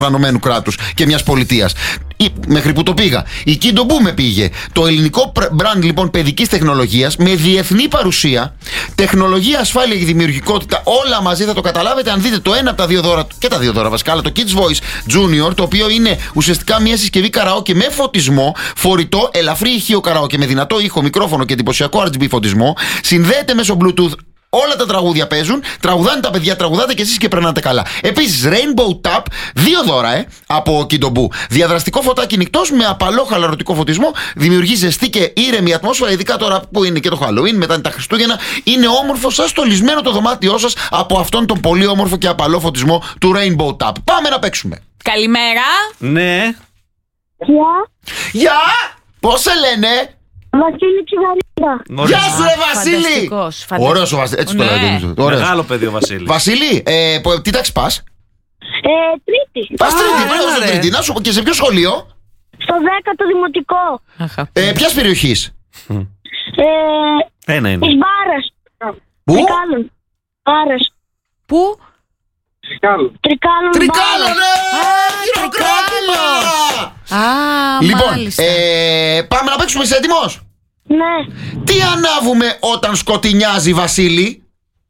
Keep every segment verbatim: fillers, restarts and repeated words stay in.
οργανωμένου κράτους και μιας πολιτείας. Μέχρι που το πήγα. Η Kindo Boo με πήγε. Το ελληνικό brand λοιπόν παιδικής τεχνολογίας με διεθνή παρουσία, τεχνολογία, ασφάλεια και δημιουργικότητα, όλα μαζί θα το καταλάβετε αν δείτε το ένα από τα δύο δώρα, και τα δύο δώρα βασικά, αλλά το Kids Voice Junior, το οποίο είναι ουσιαστικά μια συσκευή καραόκε με φωτισμό, φορητό, ελαφρύ ηχείο καραόκε με δυνατό ήχο, μικρόφωνο και εντυπωσιακό αρ τζι μπι φωτισμό. Συνδέεται μέσω Bluetooth. Όλα τα τραγούδια παίζουν, τραγουδάνε τα παιδιά, τραγουδάτε και εσείς και περνάτε καλά. Επίσης, Rainbow Tap, δύο δώρα, ε, από Kindo Boo. Διαδραστικό φωτάκι νυχτός με απαλό χαλαρωτικό φωτισμό, δημιουργεί ζεστή και ήρεμη ατμόσφαιρα, ειδικά τώρα που είναι και το Halloween, μετά είναι τα Χριστούγεννα. Είναι όμορφο, σαν στολισμένο το δωμάτιό σας από αυτόν τον πολύ όμορφο και απαλό φωτισμό του Rainbow Tap. Πάμε να παίξουμε. Καλημέρα. Ναι. Γεια. Γεια! Πώς σε λένε? Βασίλη Ψυχαρίδα. Γεια σου, ρε Βασίλη! Φανταστικός. Ωραίος ο Βασίλη. Έτσι το Ναι. λέω. Μεγάλο παιδί ο Βασίλης. Βασίλη, ε, πο- τι τάξη πας? Ε, τρίτη. Πας τρίτη, έλα, πρέπει να ρε. τρίτη. Να σου πω, και σε ποιο σχολείο? Στο δέκατο δημοτικό. Ε, ποιας περιοχής? Ε, Ένα είναι. της Μπάρας. Πού? Τρικάλων. Μπάρας. Πού? Τρικάλων. Τρικάλο, Μπάρας. ναι! Α, Χειροκρότημα! Α, Λοιπόν, μάλιστα. ε, πάμε να παίξουμε, είσαι έτοιμος? Ναι. Τι ανάβουμε όταν σκοτεινιάζει, Βασίλη?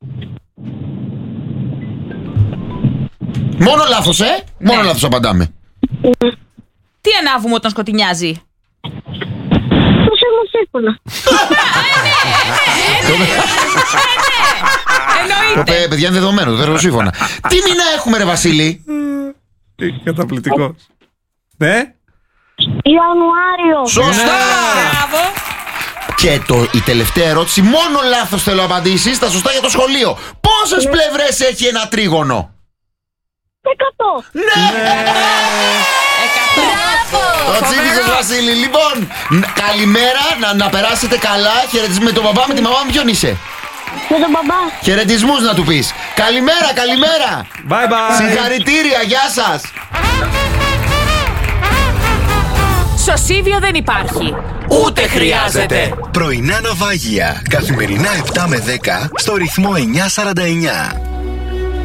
Μόνο λάθος, ε! Μόνο Ναι. λάθος απαντάμε. Τι ανάβουμε όταν σκοτεινιάζει? Το θερμοσύφωνα. Εννοείται. Ε, παιδιά, είναι δεδομένο, δεν σύμφωνα. Τι μήνα έχουμε, ρε Βασίλη? Καταπληκτικός. Ναι. Ιανουάριο. Σωστά! Μπράβο. Και το, η τελευταία ερώτηση, μόνο λάθος θέλω απαντήσεις, τα σωστά για το σχολείο. Πόσες πλευρές έχει ένα τρίγωνο? Εκατό. Ναι! Εκατό. Το τσίπησες, Βασίλη. Λοιπόν, ν- καλημέρα, να, να περάσετε καλά. Χαιρετισμούς με τον μπαμπά, με τη μαμά μου, ποιον είσαι? Με τον μπαμπά. Χαιρετισμούς να του πεις. Καλημέρα, καλημέρα. Bye bye. Συγχαρητήρια, γεια σας. Σωσίβιο δεν υπάρχει. Ούτε χρειάζεται. Πρωινά ναυάγια. Καθημερινά επτά με δέκα στο ρυθμό εννιά σαράντα εννιά.